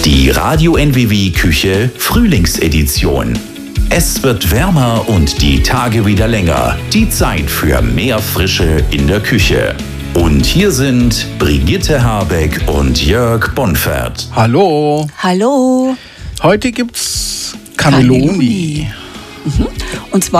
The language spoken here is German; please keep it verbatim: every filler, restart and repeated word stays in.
Die Radio N W W Küche Frühlingsedition. Es wird wärmer und die Tage wieder länger. Die Zeit für mehr Frische in der Küche. Und hier sind Brigitte Habeck und Jörg Bonfert. Hallo. Hallo. Heute gibt's Cannelloni. Mhm. Und zwar